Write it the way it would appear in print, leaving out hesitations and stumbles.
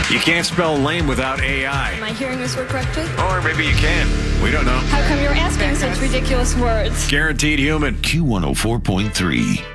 You can't spell lame without AI. Am I hearing this word correctly? Or maybe you can. We don't know. How come you're asking such ridiculous words? Guaranteed human. Q104.3.